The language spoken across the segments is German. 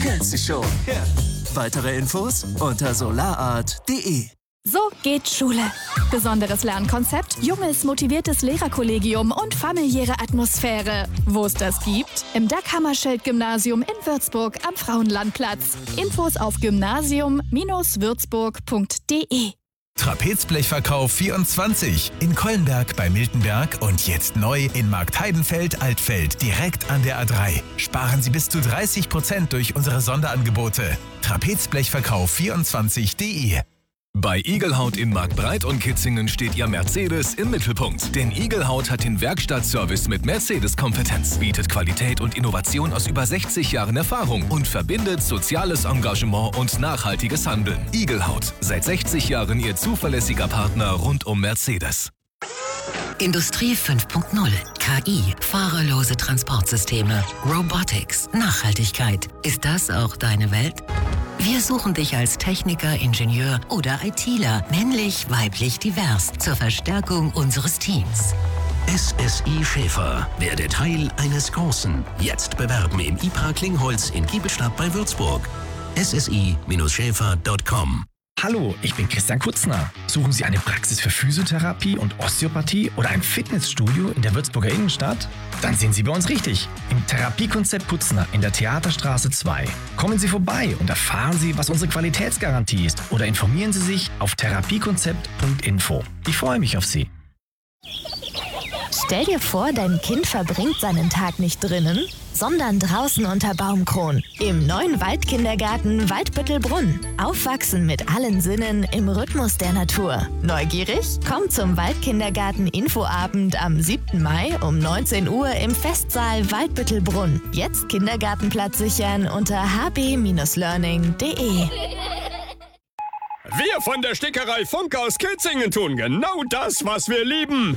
kennst sie schon. Ja. Weitere Infos unter solarart.de. So geht Schule. Besonderes Lernkonzept, junges, motiviertes Lehrerkollegium und familiäre Atmosphäre. Wo es das gibt? Im Dag-Hammarskjöld-Gymnasium in Würzburg am Frauenlandplatz. Infos auf gymnasium-würzburg.de. Trapezblechverkauf 24 in Kollenberg bei Miltenberg und jetzt neu in Marktheidenfeld-Altfeld direkt an der A3. Sparen Sie bis zu 30% durch unsere Sonderangebote. Trapezblechverkauf24.de. Bei Igelhaut in Marktbreit und Kitzingen steht Ihr Mercedes im Mittelpunkt. Denn Igelhaut hat den Werkstattservice mit Mercedes-Kompetenz, bietet Qualität und Innovation aus über 60 Jahren Erfahrung und verbindet soziales Engagement und nachhaltiges Handeln. Igelhaut, seit 60 Jahren Ihr zuverlässiger Partner rund um Mercedes. Industrie 5.0, KI, fahrerlose Transportsysteme, Robotics, Nachhaltigkeit. Ist das auch deine Welt? Wir suchen dich als Techniker, Ingenieur oder ITler, männlich, weiblich, divers, zur Verstärkung unseres Teams. SSI Schäfer, werde Teil eines Großen. Jetzt bewerben im IPA Klingholz in Giebelstadt bei Würzburg. SSI-Schäfer.com. Hallo, ich bin Christian Kutzner. Suchen Sie eine Praxis für Physiotherapie und Osteopathie oder ein Fitnessstudio in der Würzburger Innenstadt? Dann sind Sie bei uns richtig. Im Therapiekonzept Kutzner in der Theaterstraße 2. Kommen Sie vorbei und erfahren Sie, was unsere Qualitätsgarantie ist, oder informieren Sie sich auf therapiekonzept.info. Ich freue mich auf Sie. Stell dir vor, dein Kind verbringt seinen Tag nicht drinnen, sondern draußen unter Baumkronen. Im neuen Waldkindergarten Waldbüttelbrunn. Aufwachsen mit allen Sinnen im Rhythmus der Natur. Neugierig? Komm zum Waldkindergarten Infoabend am 7. Mai um 19 Uhr im Festsaal Waldbüttelbrunn. Jetzt Kindergartenplatz sichern unter hb-learning.de. Wir von der Stickerei Funk aus Kitzingen tun genau das, was wir lieben.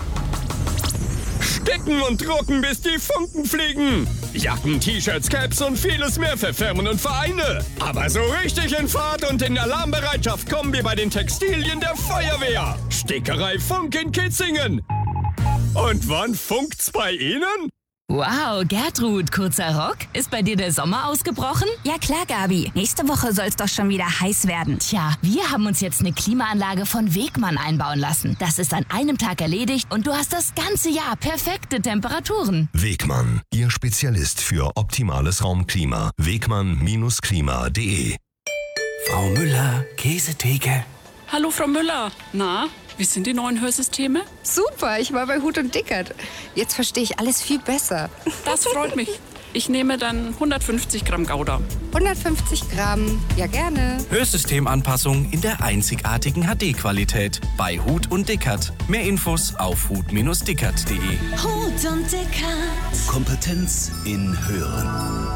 Sticken und drucken, bis die Funken fliegen. Jacken, T-Shirts, Caps und vieles mehr für Firmen und Vereine. Aber so richtig in Fahrt und in Alarmbereitschaft kommen wir bei den Textilien der Feuerwehr. Stickerei Funk in Kitzingen. Und wann funkt's bei Ihnen? Wow, Gertrud, kurzer Rock? Ist bei dir der Sommer ausgebrochen? Ja klar, Gabi. Nächste Woche soll's doch schon wieder heiß werden. Tja, wir haben uns jetzt eine Klimaanlage von Wegmann einbauen lassen. Das ist an einem Tag erledigt und du hast das ganze Jahr perfekte Temperaturen. Wegmann, Ihr Spezialist für optimales Raumklima. Wegmann-klima.de. Frau Müller, Käsetheke. Hallo Frau Müller. Na, wie sind die neuen Hörsysteme? Super, ich war bei Huth und Dickert. Jetzt verstehe ich alles viel besser. Das freut mich. Ich nehme dann 150 Gramm Gouda. 150 Gramm, ja gerne. Hörsystemanpassung in der einzigartigen HD-Qualität bei Huth und Dickert. Mehr Infos auf huth-dickert.de. Huth und Dickert. Kompetenz in Hören.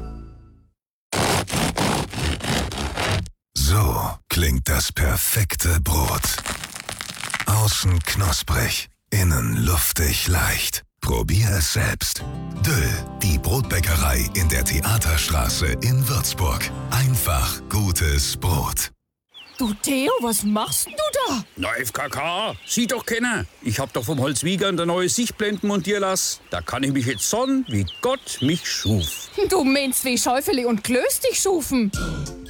So klingt das perfekte Brot. Außen knusprig, innen luftig leicht. Probier es selbst. Döll, die Brotbäckerei in der Theaterstraße in Würzburg. Einfach gutes Brot. Du Theo, was machst du da? Na, FKK, sieh doch keiner. Ich hab doch vom Holzwiegern der neue Sichtblenden montieren lassen. Da kann ich mich jetzt sonnen, wie Gott mich schuf. Du meinst wie Schäufele und Klöß dich schufen.